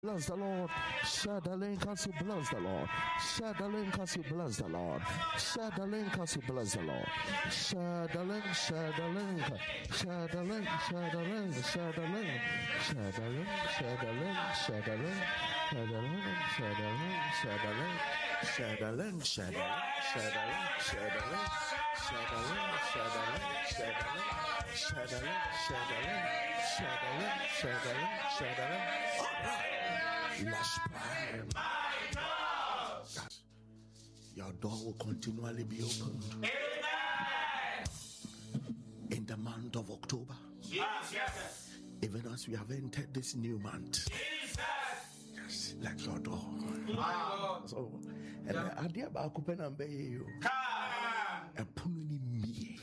Bless the Lord. Share the link as you bless the Lord. Share the link as you bless the Lord. Share the link as you bless the Lord. Share the link, share the link, share the link, share the link, share the link, share the link, share the link, share the link, share the link, share the link, share the link, share the link, share the link, share the link, share the link, share the link, share the link, share the link, share the link, share the link. Let's pray. Your door will continually be opened. Amen. In the month of October. Yes. Even as we have entered this new month. Jesus. Yes, let your door. Wow. So, I dear about open and bay you. And pulling me.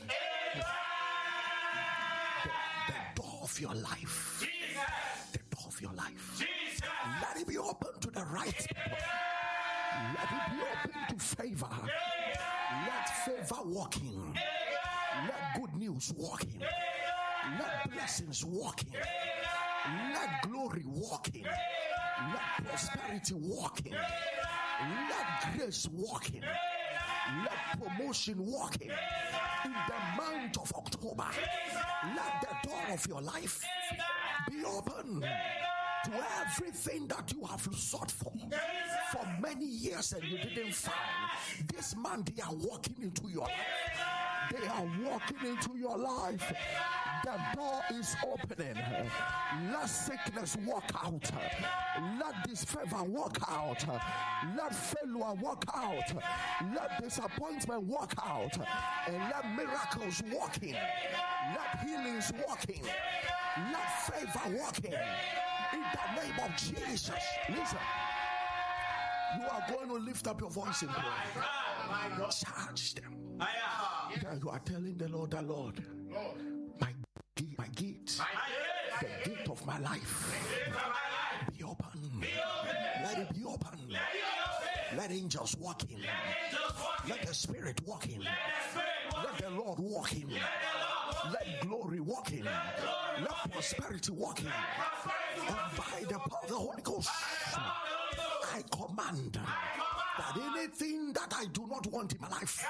The door of your life. Jesus. The door of your life. Jesus. Let it be open to the right people. Let it be open to favor. Let favor walk in. Let good news walk in. Let blessings walk in. Let glory walk in. Let prosperity walk in. Let grace walk in. Let promotion walk in. In the month of October, let the door of your life be open to everything that you have sought for many years and you didn't find. This month they are walking into your life. They are walking into your life. The door is opening. Let sickness walk out. Let disfavor walk out. Let failure walk out. Let disappointment walk out. And let miracles walk in. Let healings walk in. Let favor walk in. In the name of Jesus. Listen. You are going to lift up your voice in prayer. Charge them. You are telling the Lord, my gate, the gate of my life, be open. Let it be open. Let angels walk in. Let the Spirit walk in. Let the Lord walk in. Let glory walk in. Let prosperity walk in. And by the power of the Holy Ghost, I command that anything that I do not want in my life,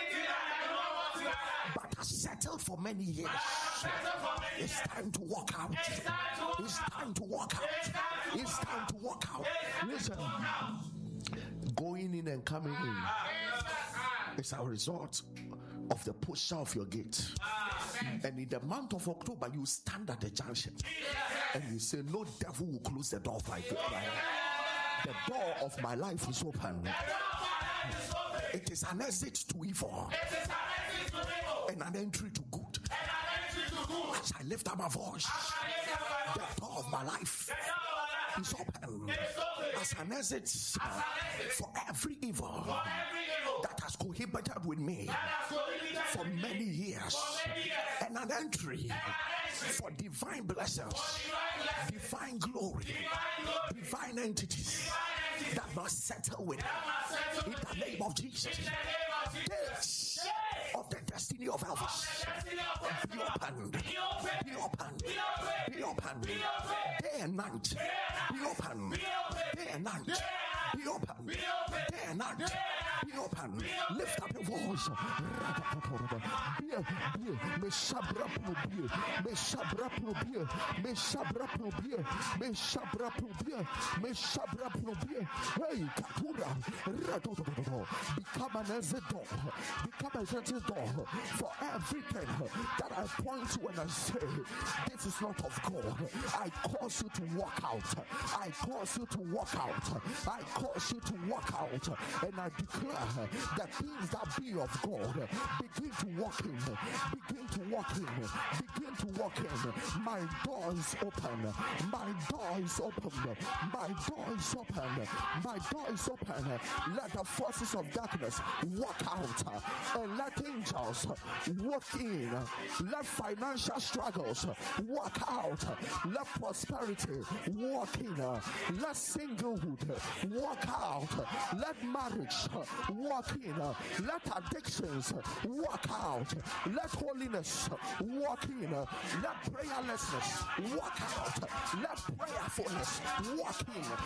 but has settled for many years, it's time to walk out. It's time to walk out. It's time to walk out. Listen, going in and coming in is a result of the posture of your gate. And in the month of October, you stand at the junction and you say, no devil will close the door of my gate. The door of my life is open. It is an exit to evil and an entry to good. As I lift up my voice, the door of my life is open as an exit for every evil that has cohabited with me for many years, and an entry for divine blessings, divine glory, divine entities that must settle with me in the name of Jesus. Gates of the destiny of Elvis be opened, be opened, be opened, day and night, be open, day and night, be open, day and night, be open. Lift up your voice. Become an exit door. Become an exit door for everything that I point to when I say this is not of God. I cause you to walk out. I cause you to walk out. I cause you to walk out. And I declare that things that be of God begin to walk in. Begin to walk in. Begin to walk in. My door is open. My door is open. My door is open. My door is open. Let the forces of darkness walk out. And let angels walk in. Let financial struggles walk out. Let prosperity walk in. Let singlehood walk out. Let marriage walk in. Let addictions walk out. Let holiness walk in. Let prayerlessness walk out. Let prayerfulness walk in.